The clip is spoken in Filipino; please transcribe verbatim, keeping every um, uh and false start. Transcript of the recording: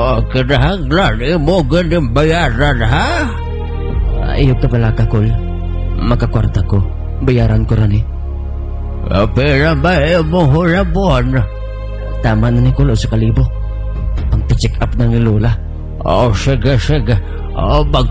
Oh, kinahanglan mo ganing bayaran, ha? Ayaw ka pala ka, Kol. Magkakwarta ko. Bayaran ko rin eh. Uh, pera ba eh mo hurabon? Tama na ni Kol o sa kalibo. Pang-check up ng Lola. Oh, sige, sige. Oh, mag